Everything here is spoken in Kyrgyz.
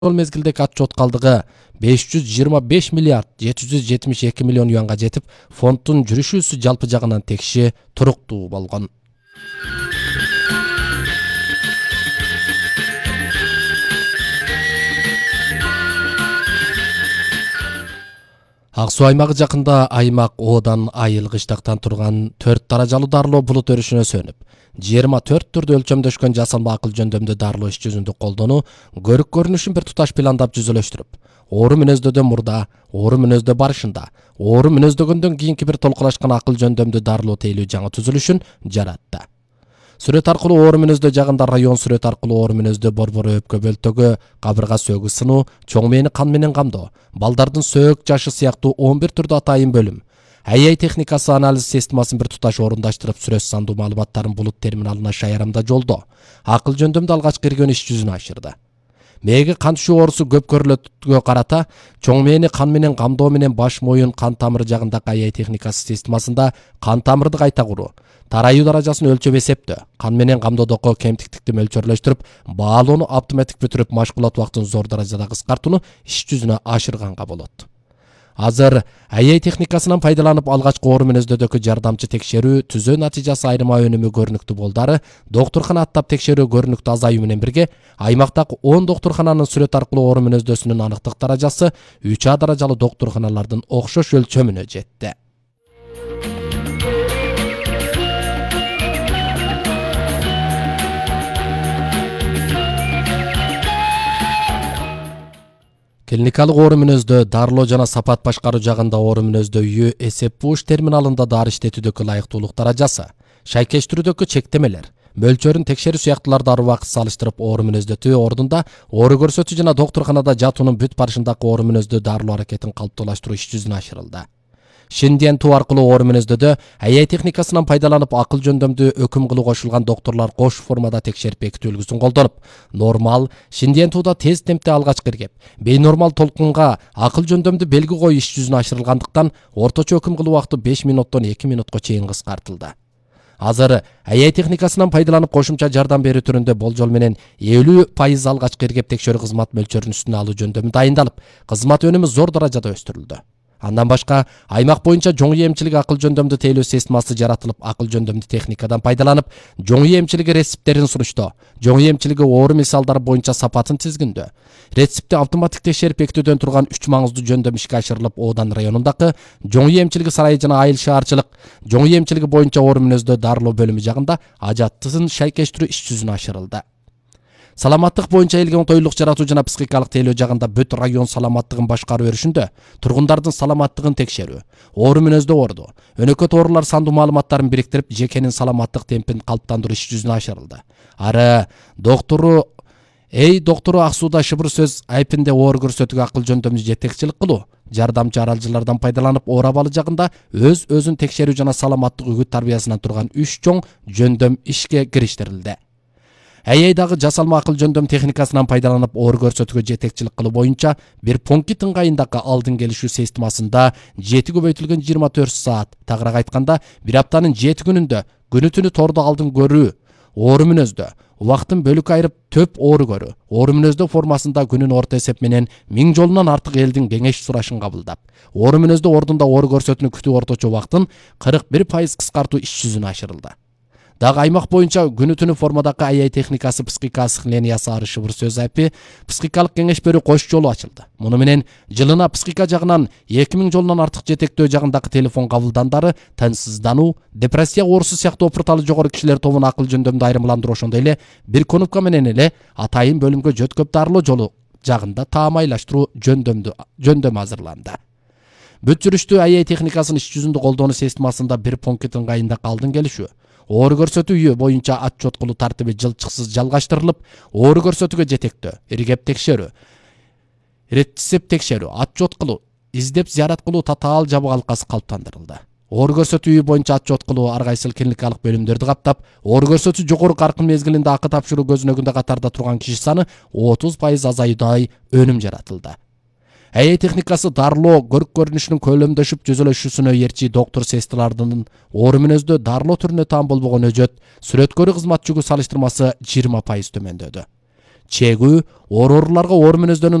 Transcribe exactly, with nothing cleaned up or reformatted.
Ошол мезгилдеги отчет калдыгы беш жүз жыйырма беш миллиард жети жүз жетимиш эки миллион юанга жетип, фонддун жүрүшүүсү жалпы жагынан текши туруктуу болгон. Ак суу аймагы жакында аймак Одан айыл кыштактан турган төрт даражалуу дарылоо булут өрүшүнө сөнүп, жыйырма төрт түрдө өлчөмдөшкөн жасалма акыл жөндөмдүү дарылоо иш жүзүндө колдонуу көрүк көрүнүшүн бир туташ пландап жүзөлөштүрүп, оору мүнөздөөдөн мурда, оору мүнөздөө барышында, оору мүнөздөгөндөн кийинки бир толкулашкан акыл жөндөмдүү дарылоо тейлөө жаңы түзүлүшүн жаратты. Сүрөт аркылуу оору мүнөздөө жагында район сүрөт аркылуу оору мүнөздөө борбору өпкө бөлтөгү, кабырга сөөгү сынуу, чоң мээни кан менен камдоо, балдардын сөөк жашы сыяктуу он бир түрдө атайын бөлүм, ай ай техникасы анализ системасын бир туташ орундаштырып, сүрөт сандуу маалыматтарын булут терминалына шаярамда жолдоо, акыл жөндөмдү алгач кирген иш жүзүнө ашырды. Мээги кан түшүү оорусу көп көрүлөтүгө карата, чоң мээни кан менен камдоо менен баш моюн кан тамыры жагындагы ай ай техникасы системасында кан тамырды кайта куруу, тарайуу даражасын өлчөп эсептөө, кан менен камдоодогу кемтиктикти мөлчөрлөштүрүп, баалоону автоматик бүтүрүп, машкулат убактын зор даражада кыскартууну иш жүзүнө ашырганга болот. Азыр ай ай техникасынан пайдаланып алгачкы оору мүнөздөөдөгү жардамчы текшерүү түзөө натыйжасы айырма өнүмү көрүнүктүү болдары, доктуркана аттап текшерүү көрүнүктүү азаюу менен бирге, аймактагы он доктуркананын сүрөт аркылуу оору мүнөздөөсүнүн аныктык даражасы үч А даражалуу доктурканалардын окшош өлчөмүнө жетти. Клиникалык оору мүнөздөө дарылоо жана сапат башкаруу жагында оору мүнөздөө үйү эсеп буш терминалында дары иштетүүдөгү ылайыктуулук даражасы, шайкештирүүдөгү чектемелер, мөлчөрүн текшерүү сыяктууларды ар убакыт салыштырып, оору мүнөздөө ордунда оору көрсөтүү жана доктурканада жатуунун бүт барышындагы оору мүнөздөө дарылоо аракетин калыптуулаштыруу иш жүзүнө ашырылды. Шиндиентүү аркылуу оору мүнөздөөдө ай ай техникасынан пайдаланып акыл жөндөмдүү өкүм кылуу кошулган доктурлар кош формада текшерип бекитүү үлгүсүн колдонуп, нормал, шиндиентууда тез темпте алгач киргеп, бейнормал толкунга акыл жөндөмдүү белги коюу иш жүзүнө ашырылгандыктан орточо өкүм кылуу убакыты беш минуттон эки минутка чейин кыскартылды. Азыр ай ай техникасынан пайдаланып кошумча жардам берүү түрүндө болжол менен элүү пайыз алгач киргеп текшерүү кызмат мөлчөрүнүн үстүнө алуу жөндөмү дайындалып, кызмат өнүмү зор даражада өстүрүлдү. Андан башка, аймак боюнча жоң эмчилик акыл жөндөмдүү тейлөө системасы жаратылып, акыл жөндөмдүү техникадан пайдаланып, жоң эмчилиги рецепттерин сунуштоо, жоң эмчилиги оору мисалдары боюнча сапатын тизгиндөө, рецептти автоматик текшерип бекитүүдөн турган үч маңыздуу жөндөм ишке ашырылып, Одан районундагы жоң эмчилиги сарайы жана айыл шаарчылык жоң эмчилиги боюнча оору мүнөздөө дарылоо бөлүмү жагында ажаттысын шайкештирүү иш жүзүнө ашырылды. Саламаттык боюнча элге оңтойлук жаратуу жана психикалык тейлөө жагында бүт район саламаттыгын башкаруу өрүшүндө тургундардын саламаттыгын текшерүү, оору мүнөздөө орду, өнөкөт оорулар сандуу маалыматтарын бириктирип, жекенин саламаттык темпин калыптандыруу иш жүзүнө ашырылды. Ары доктору Эй доктору ак сууда шыбыр сөз айпинде оору көрсөтүүгө акыл жөндөмдүү жетекчилик кылуу, жардамчы аралжылардан пайдаланып, оор абалы жагында өз өзүн текшерүү жана саламаттык үгүт тарбиясынан турган үч чоң жөндөм ишке кириштирилди. ай айдагы жасалма акыл жөндөм техникасынан пайдаланып, оору көрсөтүүгө жетекчилик кылуу боюнча бир пункт ыңгайындагы алдын келишүү системасында жети көбөйтүлгөн жыйырма төрт саат, тагыраак айтканда бир аптанын жети күнүндө күнү түнү тордо алдын көрүү, оору мүнөздө убактын бөлүк айырып төп оору көрүү, оору мүнөздөө формасында күнүн орто эсеп менен миң жолунан артык элдин кеңеш сурашын кабылдап, оору мүнөздөө ордунда оору көрсөтүүнү күтүү орточо убактын кырк бир пайыз кыскартуу иш жүзүнө ашырылды. Дагы аймак боюнча күнү түнү формадагы ай ай техникасы психика сыхлениясы ары шыбыр сөз айпи психикалык кеңеш берүү кош жолу ачылды. Муну менен жылына психика жагынан эки миң жолунан артык жетектөө жагындагы телефон кабылдандары, тынчсыздануу, депрессия оорусу сыяктуу опурталы жогору кишилер тобун акыл жөндөмдүү айырмаландыруу, ошондой эле бир конопка менен эле атайын бөлүмгө жөткөп дарылоо жолу жагында таамайлаштыруу жөндөмдүү жөндөм азырланды. Бүт жүрүштүү ай ай техникасын иш жүзүндө колдонуу системасында бир пункт ыңгайында алдын келишүү, оору көрсөтүү үйү боюнча отчет кылуу тартиби жылчыксыз жалгаштырылып, оору көрсөтүүгө жетектөө, иргеп текшерүү, рецепт текшерүү, отчет кылуу, издеп зыярат кылуу татаал жабык алкасы калыптандырылды. Оору көрсөтүү үйү боюнча отчет кылуу ар кайсыл клиникалык бөлүмдөрдү каптап, оору көрсөтүү жогору каркын мезгилинде акы тапшыруу көзүнөгүндө катарда турган киши саны отуз пайыз азаюудай өнүм жаратылды. ай ай техникасы дарылоо көрүк көрүнүшүнүн көлөмдөшүп жүзөлөшүүсүнө эрчи доктор сестралардын оору мүнөздөө дарылоо түрүнө таам болбогон өжөт, сүрөткөрүү кызмат жүгү салыштырмасы жыйырма пайыз төмөндөдү. чегүү, оор ооруларга оор мүнөздөнүн